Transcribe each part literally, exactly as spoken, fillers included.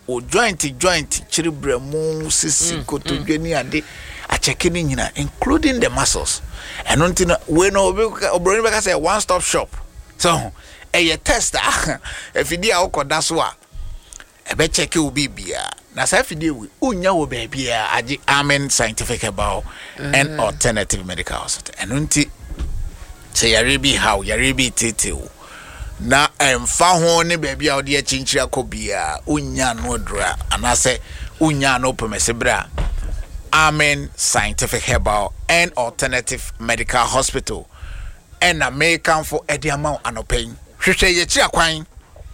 o joint joint chiribremu sisi kotodwe ni ade a check ni nyina including the muscles eno ntina we no obi obroni be ka say one stop shop so e test ah efidi a ukoda so a e be check u bibia na sa efidi we unya wo ba bia agi Amen Scientific Herbal and Alternative Medical Hospital eno nti say yare bi how yare bi tete na emfa ho ne ba bia ode achinchiri akobia unya no dra anase unya no pomesebra Amen Scientific Herbal and Alternative Medical Hospital and American for Eddie amount anopain. Hwehwe ye chi akwan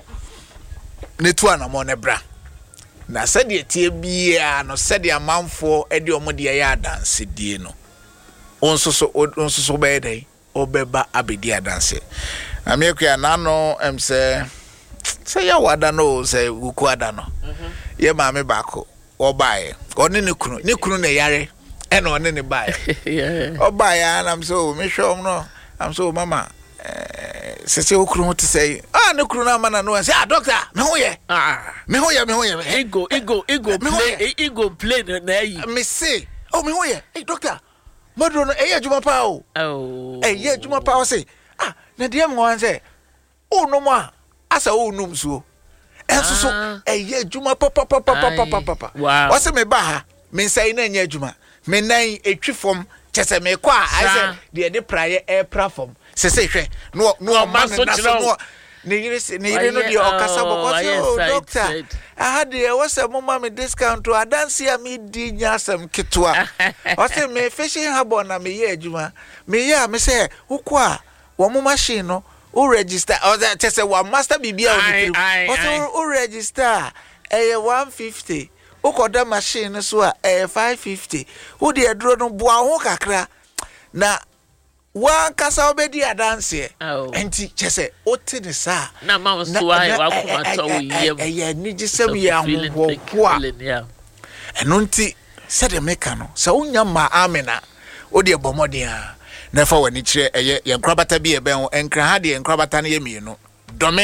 ne tu anamo ne bra. Na said ye tie bia no said the amount for Eddie omode ye adanse die no. Onso so onso so be dey obeba abedi adanse. America na no em say say ya wada no say wuku ada no. Mhm. Ye ma me bako. Obaye oni ne kunu ne kunu ne yare e no oni ne baye yeah obaye am so me show no am so mama eh se se okunu to say ah ne kunu na mana no say ah doctor me ho ye ah me ho ye me ho ye ego ego ego play ego play na yi me say oh me ho ye hey doctor modro no eh adwuma pa o oh eh ye adwuma pa o say ah na de am wan say o no mo asa o num so enso so eye adwuma papa papa papa papa what's me ba ha me say na nya adwuma me nan etwifom chese me kwa I say de de praye air platform se se hwe no no man na so no ne yire ne yire no de okasa boko so doctor I had the what's a mama me discount to adanse a me di nya asem ketwa what's me fishing harbor na me ye adwuma me ye me say ukwa wo mo machine no o register or that just say one master bibia o also o register eh one fifty o koda machine so eh five fifty o de adro no boa ho kakra na one kasa obedi adanse enti chese o tini sa na ma so ai wa kuma to yem eh ni gisem ya ho ko a eno nti se de meka no se unya ma amena o de bomodin a na fa wani kire eye yenkrabata bi ebe ho enkra ha de yenkrabata na yemienu dome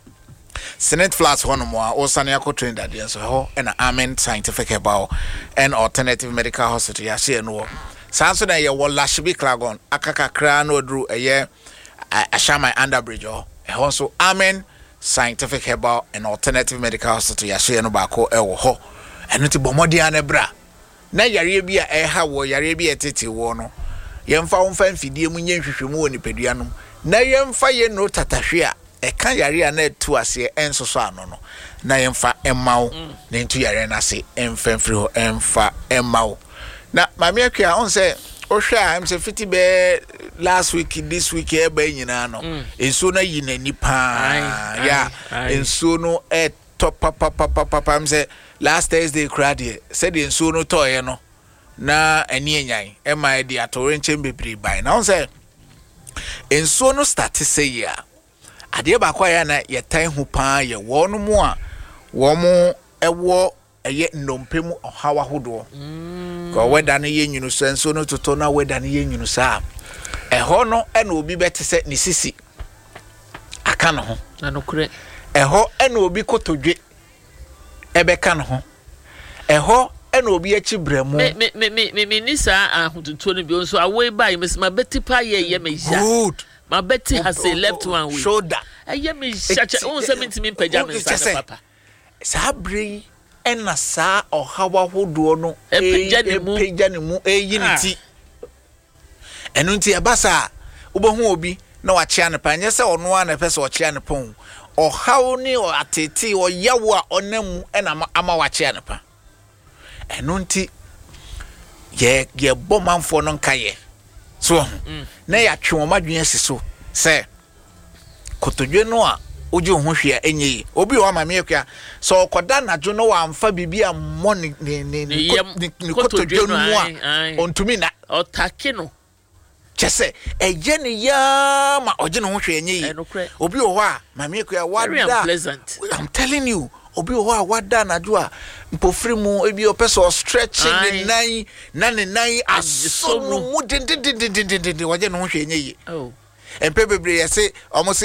Senate flats hono mo a osane akotren dade so ho na Amen Scientific Herbal and Alternative Medical Hospital ya se no sanso na ye wo Lashbi Klagon akaka kra na odru eye Ashamai Underbridge ho e ho so Amen Scientific Herbal and Alternative Medical Hospital ya se no ba ko e wo ho eno ti bomodi ane bra na yare bi a e ha wo yare bi etete wo no yemfa wonfa mfidie mu nyenhwehwemu woni pedua no na yemfa ye no tatahwe a e kan yare a na etu ase ensoso ano no na yemfa emawo na ntu yare na se emfa mfiri ho emfa emawo na mame akua on say o hwa am say fifty be last week this week e ba nyina no enso na yi na nipa ya enso no e top papa papa papa am say last Thursday crowd here said enso no toye no na eni enyan e ma di atorenche mbebiri bai na on say enso no start say ya ade ba kwa ya na ye tan hu pa ye wo no mu a wo mu ewo eye nnompemu ohawa hodo ko weda na ye nyunu so enso no toto na weda na ye nyunu sa e ho no e na obi bete se ni sisi aka no ho na no kure e ho e na obi kotodwe e be ka no ho e ho e na obi achi bremu me me me me me ni sa ahotuto no bi onso awoi bai me ma beti pa ye ye me ja good my Betty has a left one way shoulder I am me such a seventy min pajamas papa sabri ena sa ohawa hodo no e pejanimu pejanimu e yiniti enu nti abasa ubohu obi na wachia ne pa nyese ono a na pese wachia ne pon ohawo ni o atete o yawo a onamu ena ama wachia ne pa enu nti ye ye bomanfo no nkaye so na ya twe omadwen asiso se kotodwe no a oje ho hwea enyi obi o ma me akua so koda najo no wa amfa bibia mo ni ni ni kotodwe no a ontumi na otake no chese eje ni ya ma oje no ho hwea enyi obi o ho a ma me akua wada I'm telling you obi o ho a wada najo a mpofiri mu ebi o person stretching the nine na ne nine aso no mu din din din din din waje no hwe enye yi oh empe bebre yese omo